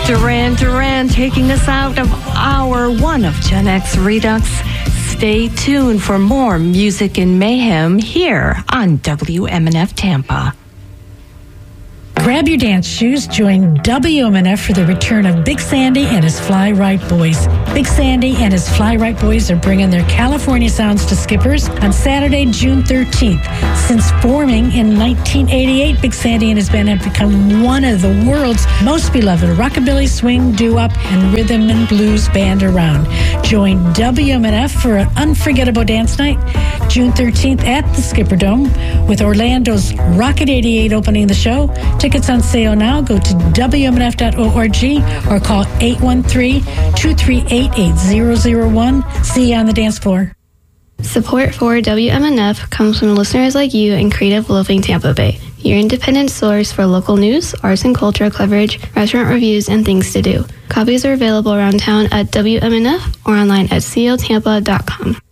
Duran Duran taking us out of hour one of Gen X Redux. Stay tuned for more music and mayhem here on WMNF Tampa. Grab your dance shoes, join WMNF for the return of Big Sandy and his Fly Right Boys. Big Sandy and his Fly Right Boys are bringing their California sounds to Skippers on Saturday, June 13th. Since forming in 1988, Big Sandy and his band have become one of the world's most beloved rockabilly, swing, doo-wop, and rhythm and blues band around. Join WMNF for an unforgettable dance night, June 13th at the Skipper Dome, with Orlando's Rocket 88 opening the show. Tickets on sale now. Go to WMNF.org or call 813-238-8001. See you on the dance floor. Support for WMNF comes from listeners like you in Creative Loafing Tampa Bay, your independent source for local news, arts and culture coverage, restaurant reviews, and things to do. Copies are available around town at WMNF or online at cltampa.com.